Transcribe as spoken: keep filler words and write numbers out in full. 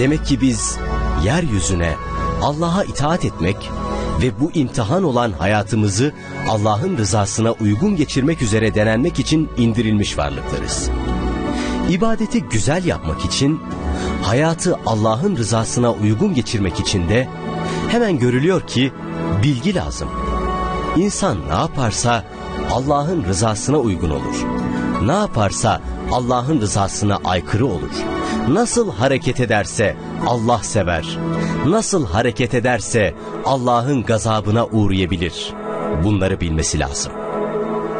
Demek ki biz yeryüzüne Allah'a itaat etmek ve bu imtihan olan hayatımızı Allah'ın rızasına uygun geçirmek üzere denenmek için indirilmiş varlıklarız. İbadeti güzel yapmak için, hayatı Allah'ın rızasına uygun geçirmek için de hemen görülüyor ki bilgi lazım. İnsan ne yaparsa Allah'ın rızasına uygun olur. Ne yaparsa Allah'ın rızasına aykırı olur. Nasıl hareket ederse Allah sever. Nasıl hareket ederse Allah'ın gazabına uğrayabilir. Bunları bilmesi lazım.